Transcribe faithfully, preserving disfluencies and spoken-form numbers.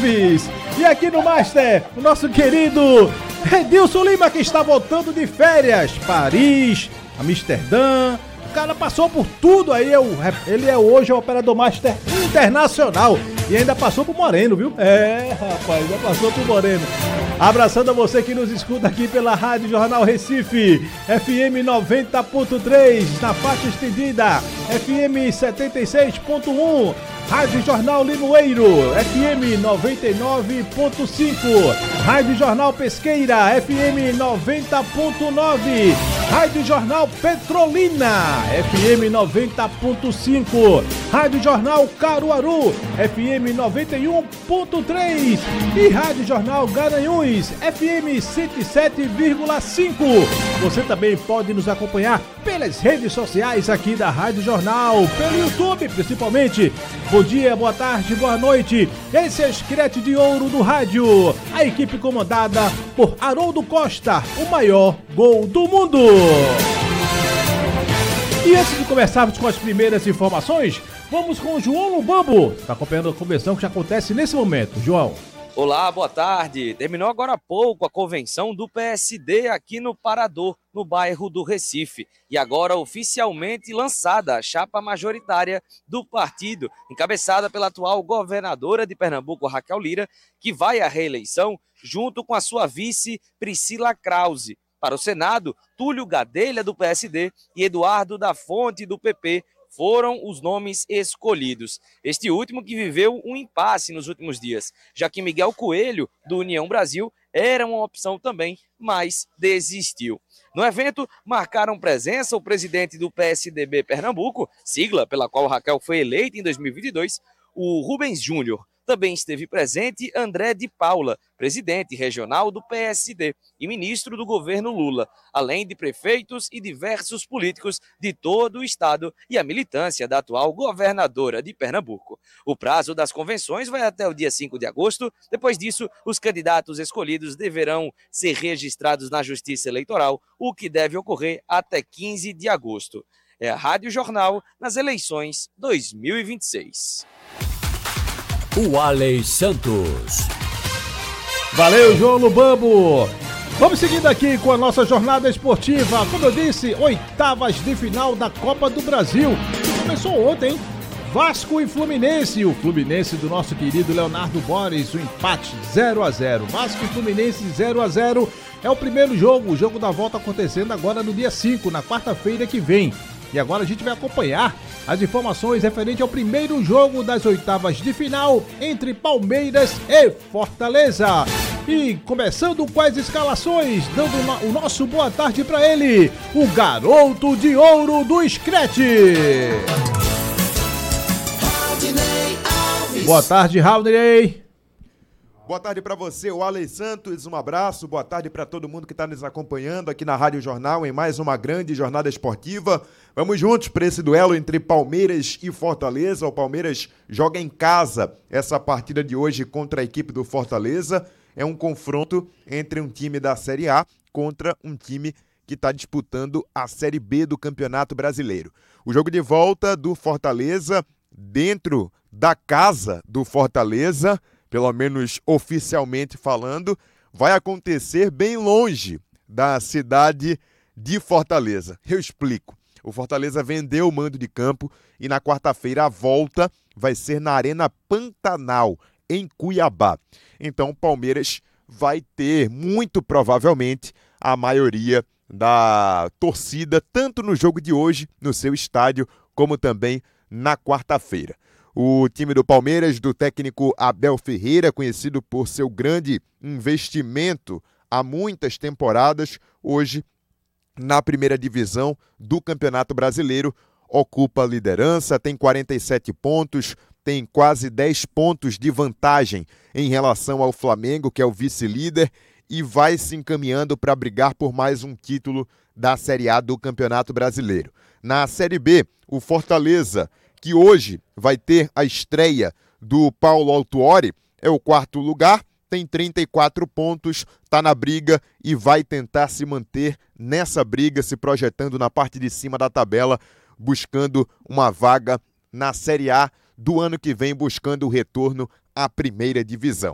Alves. E aqui no Master, o nosso querido Edilson Lima, que está voltando de férias. Paris, Amsterdã. O cara passou por tudo aí. Ele é hoje o operador Master internacional. E ainda passou por Moreno, viu? É, rapaz, já passou por Moreno. Abraçando a você que nos escuta aqui pela Rádio Jornal Recife, F M noventa ponto três, na faixa estendida, F M setenta e seis ponto um, Rádio Jornal Limoeiro, F M noventa e nove ponto cinco, Rádio Jornal Pesqueira, F M noventa ponto nove, Rádio Jornal Petrolina, F M noventa ponto cinco, Rádio Jornal Caruaru, F M noventa e um ponto três e Rádio Jornal Garanhuns, F M cento e sete vírgula cinco. Você também pode nos acompanhar pelas redes sociais aqui da Rádio Jornal, pelo YouTube principalmente. Bom dia, boa tarde, boa noite. Esse é o Escrete de Ouro do Rádio. A equipe comandada por Haroldo Costa, o maior gol do mundo. E antes de começarmos com as primeiras informações, vamos com o João Lubambo. Está acompanhando a convenção que já acontece nesse momento. João. Olá, boa tarde. Terminou agora há pouco a convenção do P S D aqui no Parador, no bairro do Recife. E agora oficialmente lançada a chapa majoritária do partido, encabeçada pela atual governadora de Pernambuco, Raquel Lira, que vai à reeleição junto com a sua vice, Priscila Krause. Para o Senado, Túlio Gadelha, do P S D, e Eduardo da Fonte, do P P, foram os nomes escolhidos. Este último que viveu um impasse nos últimos dias, já que Miguel Coelho, do União Brasil, era uma opção também, mas desistiu. No evento, marcaram presença o presidente do P S D B Pernambuco, sigla pela qual Raquel foi eleita em dois mil e vinte e dois, o Rubens Júnior. Também esteve presente André de Paula, presidente regional do P S D e ministro do governo Lula, além de prefeitos e diversos políticos de todo o estado e a militância da atual governadora de Pernambuco. O prazo das convenções vai até o dia cinco de agosto. Depois disso, os candidatos escolhidos deverão ser registrados na Justiça Eleitoral, o que deve ocorrer até quinze de agosto. É a Rádio Jornal nas eleições dois mil e vinte e seis. O Alei Santos. Valeu, João Lubambo. Vamos seguindo aqui com a nossa jornada esportiva. Como eu disse, oitavas de final da Copa do Brasil. Começou ontem, hein? Vasco e Fluminense. O Fluminense do nosso querido Leonardo Boris. O empate zero a zero. Vasco e Fluminense zero a zero. É o primeiro jogo. O jogo da volta acontecendo agora no dia cinco, na quarta-feira que vem. E agora a gente vai acompanhar as informações referentes ao primeiro jogo das oitavas de final entre Palmeiras e Fortaleza. E começando com as escalações, dando o nosso boa tarde para ele, o garoto de ouro do Screte. Boa tarde, Raulney. Boa tarde para você, o Alei Santos, um abraço, boa tarde para todo mundo que está nos acompanhando aqui na Rádio Jornal em mais uma grande jornada esportiva. Vamos juntos para esse duelo entre Palmeiras e Fortaleza. O Palmeiras joga em casa essa partida de hoje contra a equipe do Fortaleza. É um confronto entre um time da Série A contra um time que está disputando a Série B do Campeonato Brasileiro. O jogo de volta do Fortaleza dentro da casa do Fortaleza, pelo menos oficialmente falando, vai acontecer bem longe da cidade de Fortaleza. Eu explico. O Fortaleza vendeu o mando de campo e na quarta-feira a volta vai ser na Arena Pantanal, em Cuiabá. Então o Palmeiras vai ter, muito provavelmente, a maioria da torcida, tanto no jogo de hoje, no seu estádio, como também na quarta-feira. O time do Palmeiras, do técnico Abel Ferreira, conhecido por seu grande investimento há muitas temporadas, hoje, na primeira divisão do Campeonato Brasileiro, ocupa a liderança, tem quarenta e sete pontos, tem quase dez pontos de vantagem em relação ao Flamengo, que é o vice-líder, e vai se encaminhando para brigar por mais um título da Série A do Campeonato Brasileiro. Na Série B, o Fortaleza, que hoje vai ter a estreia do Paulo Autuori, é o quarto lugar, tem trinta e quatro pontos, está na briga e vai tentar se manter nessa briga, se projetando na parte de cima da tabela, buscando uma vaga na Série A do ano que vem, buscando o retorno à primeira divisão.